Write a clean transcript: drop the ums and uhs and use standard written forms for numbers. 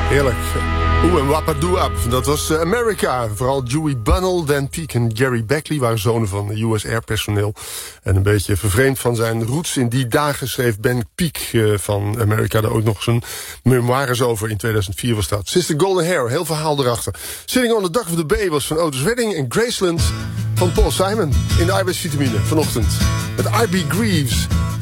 Heerlijk. Oeh, en Wapadoop, dat was America. Vooral Dewey Bunnell, Dan Peake en Gary Beckley waren zonen van US Air personeel. En een beetje vervreemd van zijn roots in die dagen schreef Ben Peake van America daar ook nog zijn memoires over. In 2004 was dat. Sister Golden Hair, heel verhaal erachter. Sitting on the Dock of the Bay was van Otis Redding en Graceland van Paul Simon in de arbeidsvitamine vanochtend. Met R.B. Greaves.